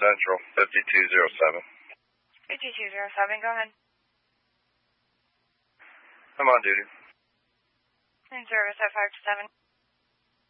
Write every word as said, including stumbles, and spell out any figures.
Central, fifty-two oh seven. fifty-two oh seven, go ahead. I'm on duty. In service at five to seven.